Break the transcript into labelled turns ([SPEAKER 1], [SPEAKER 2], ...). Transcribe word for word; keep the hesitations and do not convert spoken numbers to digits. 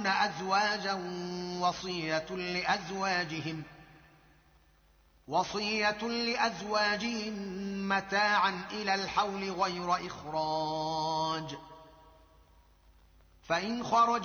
[SPEAKER 1] أزواجا وصية لأزواجهم وصية لأزواجهم متاعا إلى الحول غير إخراج، فإن خرج